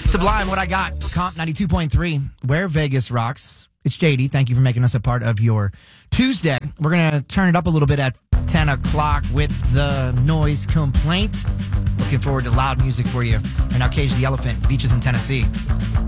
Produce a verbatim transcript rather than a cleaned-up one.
Sublime, What I Got, Comp ninety-two point three, where Vegas rocks. It's J D. Thank you for making us a part of your Tuesday. We're going to turn it up a little bit at ten o'clock with the noise complaint. Looking forward to loud music for you. And now Cage the Elephant, Beaches in Tennessee.